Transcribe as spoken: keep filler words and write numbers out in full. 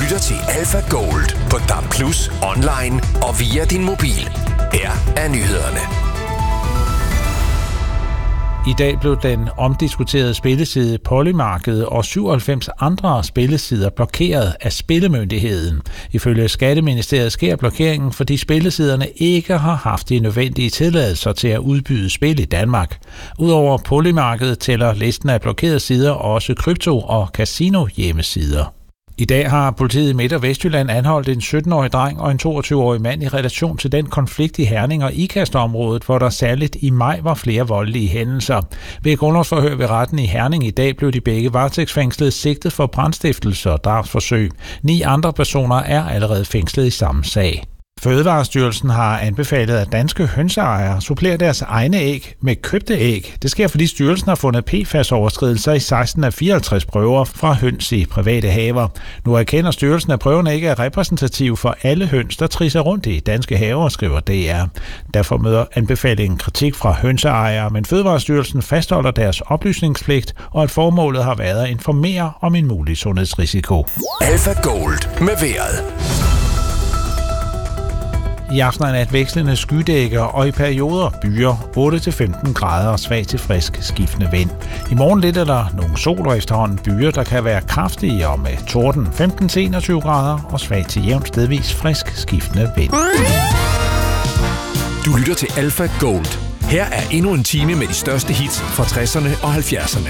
lytter til Alpha Gold på D A B plus, online og via din mobil. Her er nyhederne. I dag blev den omdiskuterede spilleside Polymarket og syvoghalvfems andre spillesider blokeret af Spillemyndigheden. Ifølge Skatteministeriet sker blokeringen, fordi spillesiderne ikke har haft de nødvendige tilladelser til at udbyde spil i Danmark. Udover Polymarket tæller listen af blokerede sider også krypto- og casino-hjemmesider. I dag har politiet i Midt- og Vestjylland anholdt en sytten-årig dreng og en toogtyve-årig mand i relation til den konflikt i Herning og Ikast-området, hvor der særligt i maj var flere voldelige hændelser. Ved grundlovsforhør ved retten i Herning i dag blev de begge varetægtsfængslede sigtet for brandstiftelse og drabsforsøg. Ni andre personer er allerede fængslet i samme sag. Fødevarestyrelsen har anbefalet, at danske hønseejere supplerer deres egne æg med købte æg. Det sker, fordi styrelsen har fundet P F A S-overskridelser i seksten af fireoghalvtreds prøver fra høns i private haver. Nu erkender styrelsen, at prøverne ikke er repræsentative for alle høns, der trisser rundt i danske haver, skriver D R. Derfor møder anbefalingen kritik fra hønseejere, men Fødevarestyrelsen fastholder deres oplysningspligt, og at formålet har været at informere om en mulig sundhedsrisiko. Alpha Gold med vejret. I aften er nat vekslende skydækker og i perioder byer otte til femten grader og svag til frisk skiftende vind. I morgen lidt er der nogle sol og efterhånden byer, der kan være kraftige og med torden femten til enogtyve grader og svag til jævnt stedvis frisk skiftende vind. Du lytter til Alpha Gold. Her er endnu en time med de største hits fra tresserne og halvfjerdserne.